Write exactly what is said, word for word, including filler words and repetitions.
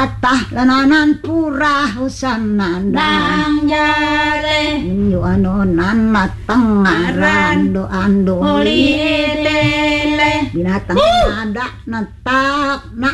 tatah lananan purah usanandang jale yu anonan matengaran do ando oli tele binatang ada netak na